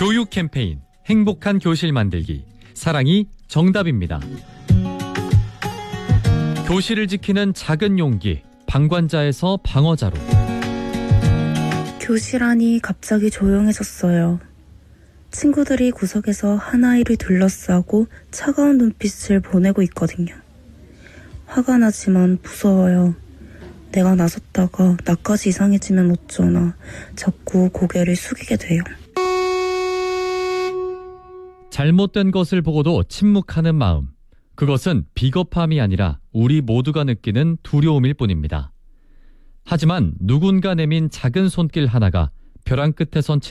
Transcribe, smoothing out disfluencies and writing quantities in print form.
교육 캠페인 행복한 교실 만들기. 사랑이 정답입니다. 교실을 지키는 작은 용기. 방관자에서 방어자로. 교실 안이 갑자기 조용해졌어요. 친구들이 구석에서 하나이를 둘러싸고 차가운 눈빛을 보내고 있거든요. 화가 나지만 무서워요. 내가 나섰다가 나까지 이상해지면 어쩌나 자꾸 고개를 숙이게 돼요. 잘못된 것을 보고도 침묵하는 마음. 그것은 비겁함이 아니라 우리 모두가 느끼는 두려움일 뿐입니다. 하지만 누군가 내민 작은 손길 하나가 벼랑 끝에 선